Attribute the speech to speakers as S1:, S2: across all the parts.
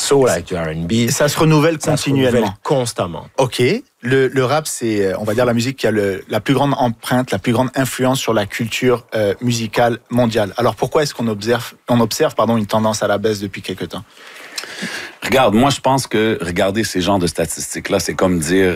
S1: soul, avec du R&B.
S2: Et ça se renouvelle continuellement.
S1: Ça se renouvelle constamment.
S2: Ok. Le rap, c'est, on va dire, la musique qui a la plus grande empreinte, la plus grande influence sur la culture musicale mondiale. Alors pourquoi est-ce qu'on observe une tendance à la baisse depuis quelque temps?
S3: Regarde, moi je pense que regarder ces genres de statistiques-là, c'est comme dire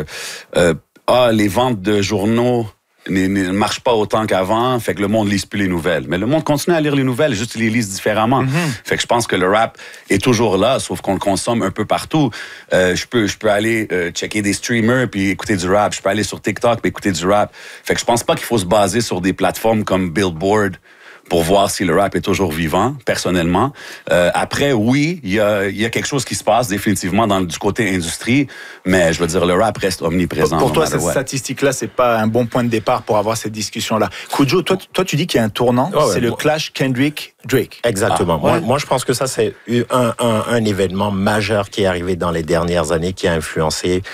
S3: les ventes de journaux ne marchent pas autant qu'avant, fait que le monde lise plus les nouvelles. Mais le monde continue à lire les nouvelles, juste ils les lisent différemment. Fait que je pense que le rap est toujours là, sauf qu'on le consomme un peu partout. Je peux aller checker des streamers puis écouter du rap. Je peux aller sur TikTok puis écouter du rap. Fait que je pense pas qu'il faut se baser sur des plateformes comme Billboard pour voir si le rap est toujours vivant, personnellement. Après, oui, il y a quelque chose qui se passe définitivement du côté industrie, mais je veux dire, le rap reste omniprésent.
S2: Pour toi, cette statistique-là, c'est pas un bon point de départ pour avoir cette discussion-là. Khujo, toi, tu dis qu'il y a un tournant, c'est le clash Kendrick-Drake.
S1: Exactement. Moi, je pense que ça, c'est un événement majeur qui est arrivé dans les dernières années, qui a influencé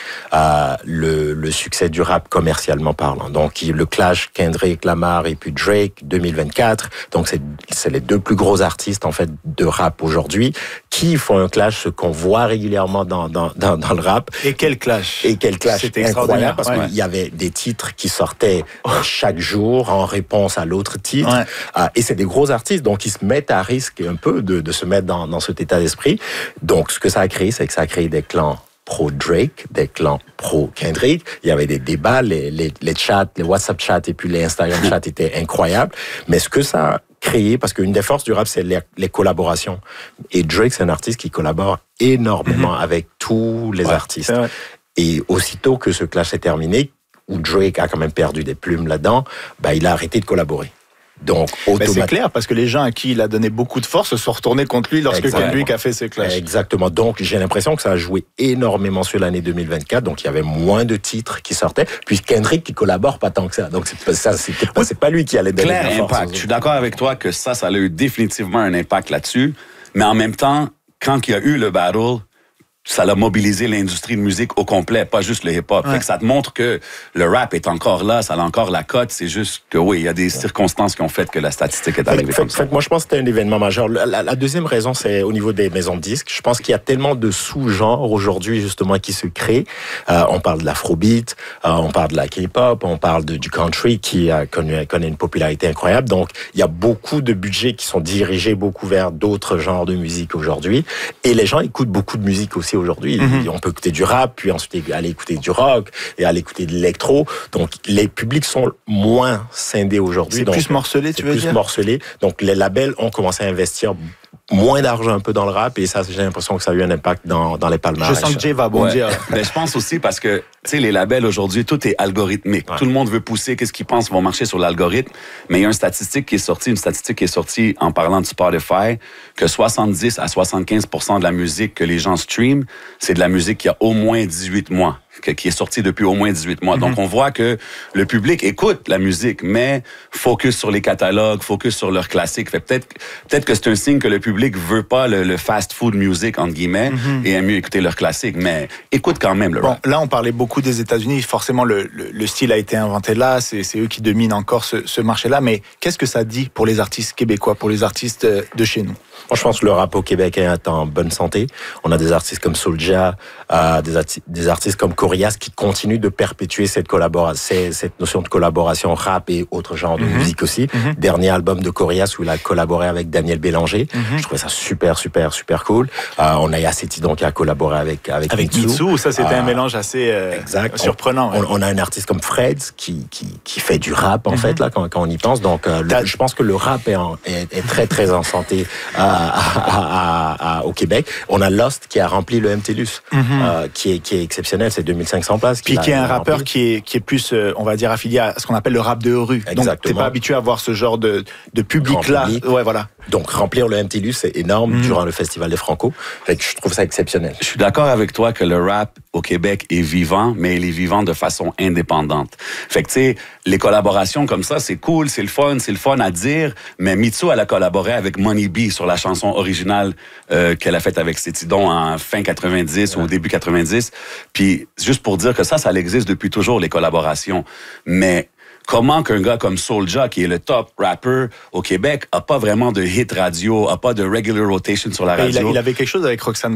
S1: le succès du rap commercialement parlant. Donc, le clash Kendrick Lamar et puis Drake 2024. Donc, c'est les deux plus gros artistes, en fait, de rap aujourd'hui, qui font un clash, ce qu'on voit régulièrement dans le rap.
S2: Et quel clash!
S1: C'était incroyable, parce qu'il y avait des titres qui sortaient chaque jour en réponse à l'autre titre. Et c'est des gros artistes, donc ils se mettent à risque un peu de se mettre dans cet état d'esprit. Donc, ce que ça a créé, c'est que ça a créé des clans pro-Drake, des clans pro-Kendrick. Il y avait des débats, les chats, les WhatsApp chats et puis les Instagram chats étaient incroyables. Mais ce que ça a créé, parce qu'une des forces du rap, c'est les collaborations. Et Drake, c'est un artiste qui collabore énormément avec tous les artistes. Et aussitôt que ce clash est terminé, où Drake a quand même perdu des plumes là-dedans, il a arrêté de collaborer. Donc,
S2: c'est clair, parce que les gens à qui il a donné beaucoup de force se sont retournés contre lui lorsque Kendrick a fait ses clashs.
S1: Exactement. Donc, j'ai l'impression que ça a joué énormément sur l'année 2024. Donc, il y avait moins de titres qui sortaient. Puis Kendrick qui collabore pas tant que ça. Donc, c'est pas lui qui allait donner la force.
S3: Impact. Je suis d'accord avec toi que ça a eu définitivement un impact là-dessus. Mais en même temps, quand il y a eu le battle, ça a mobilisé l'industrie de musique au complet, pas juste le hip-hop. Fait que ça te montre que le rap est encore là, ça a encore la cote. C'est juste que il y a des circonstances qui ont fait que la statistique est arrivée comme ça.
S1: Moi, je pense que c'était un événement majeur. La deuxième raison, c'est au niveau des maisons de disques. Je pense qu'il y a tellement de sous-genres aujourd'hui, justement, qui se créent. On parle de l'afrobeat, on parle de la K-pop, on parle du country qui connaît une popularité incroyable. Donc, il y a beaucoup de budgets qui sont dirigés beaucoup vers d'autres genres de musique aujourd'hui. Et les gens écoutent beaucoup de musique aussi aujourd'hui. On peut écouter du rap, puis ensuite aller écouter du rock, et aller écouter de l'électro. Donc, les publics sont moins scindés aujourd'hui.
S2: C'est plus morcelé, tu veux dire?
S1: C'est plus morcelé. Donc, les labels ont commencé à investir moins d'argent un peu dans le rap, et ça, j'ai l'impression que ça a eu un impact dans les palmarès.
S2: Je sens que Jay va bondir.
S3: Mais je pense aussi parce que, tu sais, les labels aujourd'hui, tout est algorithmique. Tout le monde veut pousser qu'est-ce qu'ils pensent vont marcher sur l'algorithme. Mais il y a une statistique qui est sortie en parlant de Spotify, que 70 à 75% de la musique que les gens streament, c'est de la musique qui a au moins 18 mois. Qui est sorti depuis au moins 18 mois. Donc, on voit que le public écoute la musique, mais focus sur les catalogues, focus sur leurs classiques. Fait peut-être que c'est un signe que le public veut pas le fast food music, entre guillemets, et aime mieux écouter leurs classiques, mais écoute quand même le rap.
S2: Là, on parlait beaucoup des États-Unis. Forcément, le style a été inventé là. C'est eux qui dominent encore ce marché-là. Mais qu'est-ce que ça dit pour les artistes québécois, pour les artistes de chez nous?
S1: Moi, je pense que le rap au Québec est en bonne santé. On a des artistes comme Soulja, des artistes comme Corias qui continuent de perpétuer cette notion de collaboration rap et autres genres de musique aussi. Dernier album de Corias où il a collaboré avec Daniel Bélanger. Je trouvais ça super cool. On a Yacet Tidon qui a collaboré avec
S2: Mitsou. Ça, c'était un mélange assez surprenant.
S1: On a un artiste comme Freds qui fait du rap, en fait, là, quand on y pense. Donc, je pense que le rap est très, très en santé au Québec. On a Lost qui a rempli le MTLUS, qui est exceptionnel. C'est 2500 places.
S2: Puis qui est un rappeur qui est plus, on va dire, affilié à ce qu'on appelle le rap de rue.
S1: Exactement.
S2: Donc, t'es pas habitué à voir ce genre de public-là. Ouais, voilà.
S1: Donc, remplir le MTLUS, c'est énorme durant le Festival des Franco. Fait que je trouve ça exceptionnel.
S3: Je suis d'accord avec toi que le rap au Québec est vivant, mais il est vivant de façon indépendante. Fait que, tu sais, les collaborations comme ça, c'est cool, c'est le fun à dire, mais Mitsou, elle a collaboré avec Money B sur la chanson originale qu'elle a faite avec Cétidon en fin 90 ou au début 90. Puis, juste pour dire que ça existe depuis toujours, les collaborations. Mais comment qu'un gars comme Soulja, qui est le top rapper au Québec, a pas vraiment de hit radio, a pas de regular rotation sur la radio?
S2: Il avait quelque chose avec Roxane